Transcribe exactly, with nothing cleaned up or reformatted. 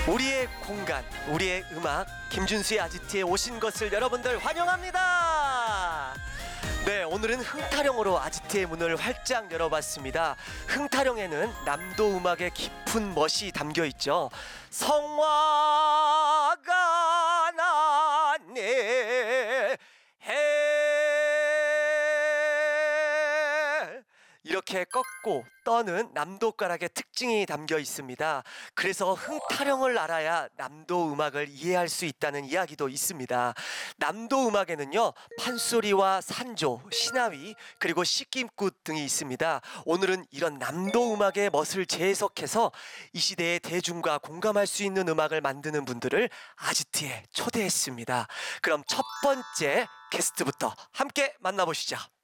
우리의 공간, 우리의 음악, 김준수의 아지트에 오신 것을 여러분들 환영합니다. 네, 오늘은 흥타령으로 아지트의 문을 활짝 열어봤습니다. 흥타령에는 남도 음악의 깊은 멋이 담겨 있죠. 성화가 나네 해 이렇게 꺾고 떠는 남도가락의 특징이 담겨 있습니다. 그래서 흥타령을 알아야 남도 음악을 이해할 수 있다는 이야기도 있습니다. 남도 음악에는요, 판소리와 산조, 시나위, 그리고 시김굿 등이 있습니다. 오늘은 이런 남도 음악의 멋을 재해석해서 이 시대의 대중과 공감할 수 있는 음악을 만드는 분들을 아지트에 초대했습니다. 그럼 첫 번째 게스트부터 함께 만나보시죠.